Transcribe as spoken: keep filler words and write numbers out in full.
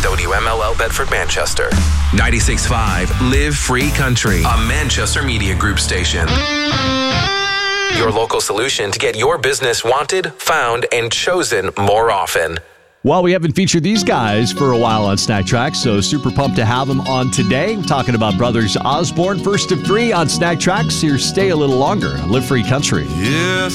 W M L L Bedford, Manchester. ninety-six point five Live Free Country, a Manchester Media Group station. Your local solution to get your business wanted, found, and chosen more often. Well, we haven't featured these guys for a while on Snack Tracks, so super pumped to have them on today. We're talking about Brothers Osborne, first of three on Snack Tracks. Here, Stay a Little Longer, Live Free Country. Yes,